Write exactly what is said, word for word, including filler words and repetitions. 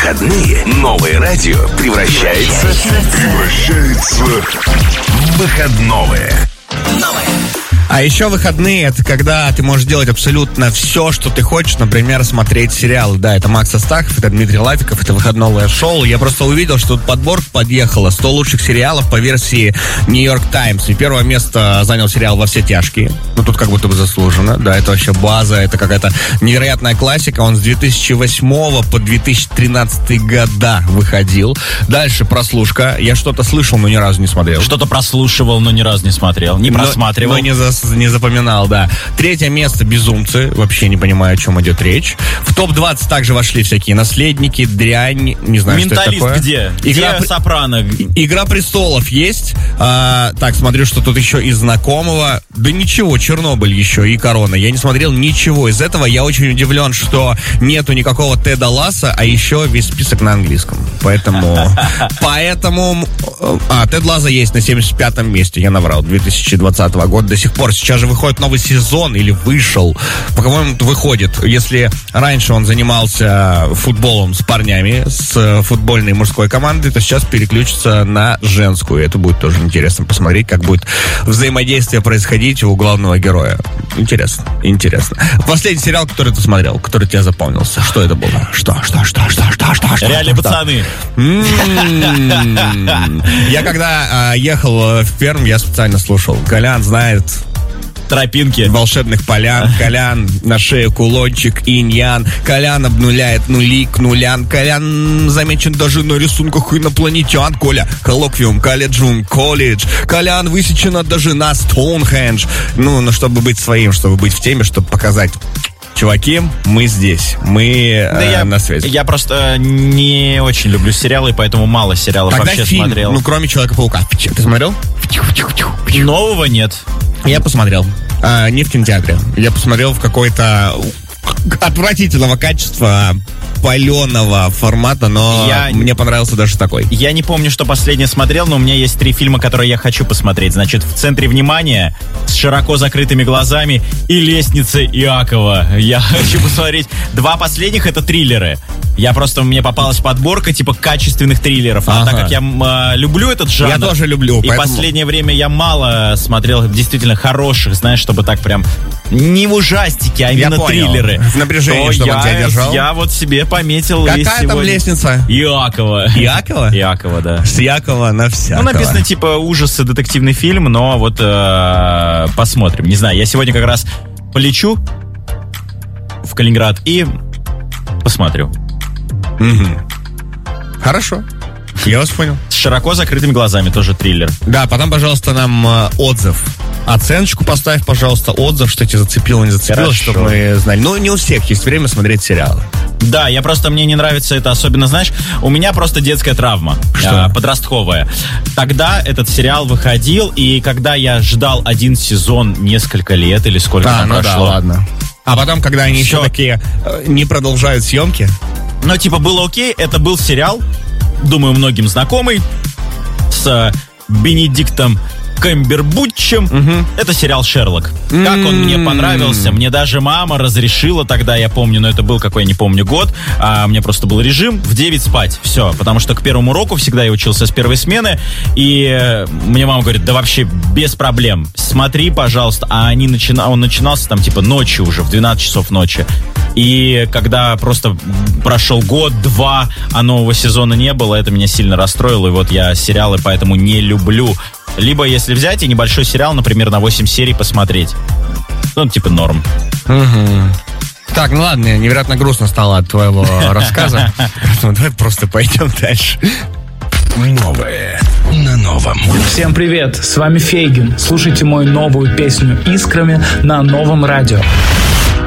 выходные новое радио превращается, превращается в выходное. Новое. А еще выходные — это когда ты можешь делать абсолютно все, что ты хочешь. Например, смотреть сериалы. Да, это Макс Астахов, это Дмитрий Лавиков, это выходное шоу. Я просто увидел, что тут подборка подъехала. сто лучших сериалов по версии Нью-Йорк Таймс. И первое место занял сериал «Во все тяжкие». Ну, тут как будто бы заслуженно. Да, это вообще база, это какая-то невероятная классика. Он с две тысячи восьмого по две тысячи тринадцатый года выходил. Дальше «Прослушка». Я что-то слышал, но ни разу не смотрел. Что-то прослушивал, но ни разу не смотрел. Не просматривал. Но, но не за не запоминал, да. Третье место «Безумцы». Вообще не понимаю, о чем идет речь. В топ двадцать также вошли всякие «Наследники», «Дрянь», не знаю, «Менталист» что это такое. где? Игра, где «Сопрано»? «Игра престолов» есть. А, так, смотрю, что тут еще из знакомого. Да ничего, «Чернобыль» еще и «Корона». Я не смотрел ничего из этого. Я очень удивлен, что нету никакого Теда Ласса, а еще весь список на английском. Поэтому... Поэтому... А, Тед Ласса есть на семьдесят пятом месте. Я наврал. две тысячи двадцатого года до сих пор. Сейчас же выходит новый сезон, или вышел. По-моему, выходит. Если раньше он занимался футболом с парнями, с футбольной мужской командой, то сейчас переключится на женскую. Это будет тоже интересно посмотреть, как будет взаимодействие происходить у главного героя. Интересно, интересно. Последний сериал, который ты смотрел, который тебе запомнился. Что это было? Что, что, что, что, что, что, что? «Реальные пацаны». Я когда ехал в Пермь, я специально слушал. Колян знает... Тропинки. Волшебных полян. Колян на шее кулончик, инь-ян. Колян обнуляет нули к нулян. Колян замечен даже на рисунках инопланетян. Коля, коллоквиум, колледжум, колледж. Колян высечена даже на Стоунхендж. Ну, ну, чтобы быть своим, чтобы быть в теме, чтобы показать... Чуваки, мы здесь, мы да э, я, на связи. Я просто не очень люблю сериалы, поэтому мало сериалов Тогда вообще фильм, смотрел. Ну, кроме «Человека-паука». Ты смотрел? Нового нет. Я посмотрел. А, не в кинотеатре. Я посмотрел в какой-то отвратительного качества, паленого формата, но я... мне понравился даже такой. Я не помню, что последнее смотрел, но у меня есть три фильма, которые я хочу посмотреть. Значит, «В центре внимания», с широко закрытыми глазами и «Лестница Иакова». Я хочу посмотреть. Два последних — это триллеры. Я просто, мне попалась подборка типа качественных триллеров. А ага. так как я э, люблю этот жанр. Я тоже люблю. И поэтому... последнее время я мало смотрел действительно хороших, знаешь, чтобы так прям не в ужастике, а именно я триллеры. В напряжении, чтобы я, он тебя держал. Я вот себе пометил. Какая там сегодня... лестница? Иакова. Иакова? Иакова, да. С Якова на всякого. Ну, написано типа ужасы, детективный фильм, но вот э, посмотрим. Не знаю, я сегодня как раз полечу в Калининград и посмотрю. Угу. Хорошо. Я вас понял. С широко закрытыми глазами тоже триллер. Да, потом, пожалуйста, нам э, отзыв. Оценочку поставь, пожалуйста, отзыв, что тебя зацепило, не зацепило, Хорошо. Чтобы мы знали. Ну, не у всех есть время смотреть сериалы. Да, я просто, мне не нравится это, особенно, знаешь, у меня просто детская травма. Что? А, подростковая. Тогда этот сериал выходил, и когда я ждал один сезон несколько лет, или сколько а, там ну прошло. Да, ладно. А потом, когда они Все. еще такие э, не продолжают съемки. Ну, типа, было окей, это был сериал, думаю, многим знакомый, с э, Бенедиктом Камбербэтчем. Угу. Это сериал «Шерлок». Mm-hmm. Как он мне понравился. Мне даже мама разрешила тогда, я помню, но это был какой, не помню, год. А мне просто был режим в девять спать. Все. Потому что к первому уроку всегда я учился с первой смены. И мне мама говорит, да вообще без проблем. Смотри, пожалуйста. А они начина... он начинался там типа ночью уже, в двенадцать часов ночи. И когда просто прошел год-два, а нового сезона не было, это меня сильно расстроило. И вот я сериалы поэтому не люблю. Либо, если взять и небольшой сериал, например, на восемь серий посмотреть. Ну, типа норм. Угу. Так, ну ладно, невероятно грустно стало от твоего рассказа. Поэтому давай просто пойдем дальше. Новое на новом. Всем привет, с вами Фейгин. Слушайте мою новую песню «Искрами» на новом радио.